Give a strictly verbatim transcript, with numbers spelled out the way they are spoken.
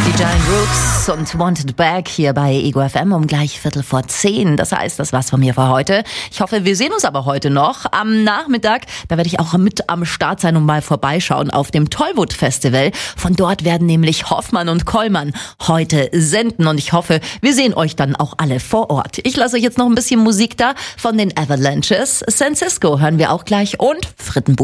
Die Giant Rooks und Wanted Back hier bei Ego F M um gleich Viertel vor zehn. Das heißt, das war's von mir für heute. Ich hoffe, wir sehen uns aber heute noch am Nachmittag. Da werde ich auch mit am Start sein und mal vorbeischauen auf dem Tollwood Festival. Von dort werden nämlich Hoffmann und Kollmann heute senden und ich hoffe, wir sehen euch dann auch alle vor Ort. Ich lasse euch jetzt noch ein bisschen Musik da von den Avalanches. San Cisco hören wir auch gleich und Frittenbuch.